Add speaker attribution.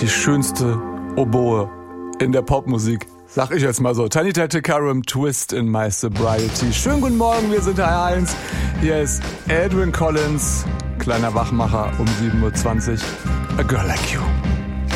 Speaker 1: die schönste Oboe in der Popmusik. Sag ich jetzt mal so. Tanita Tikaram, Twist in My Sobriety. Schönen guten Morgen, wir sind HR1. Hier ist Edwyn Collins, kleiner Wachmacher um 7:20 Uhr. A Girl Like You.